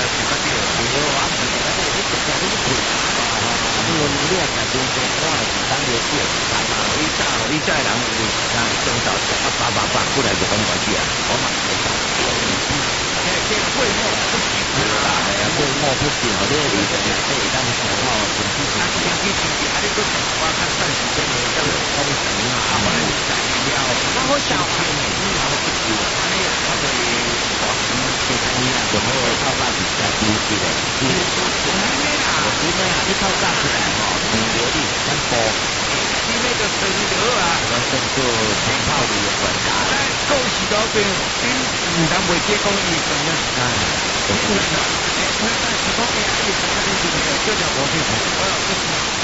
是不对，对啊，是啊，你这个你不你我你也感觉说，我是当年做干嘛？你这人有啊，正道八过来就讲关系啊，我嘛是讲，这贵莫不行啦，贵莫不行，你你这个可以当时候经济经济，啊你个我看算时间的，叫做工程啊，我来材料，然后小钱的，然后不久，啊你我对我其他你啊，就好透早时间丢起来，我准备啊，你透早起来吼，留你咱播，你那个生流啊，我生就全靠你的管家，恭喜老板，你咱袂结婚一生啊，我不知道，哎，我但是讲哎，你生在你这个这条毛病，我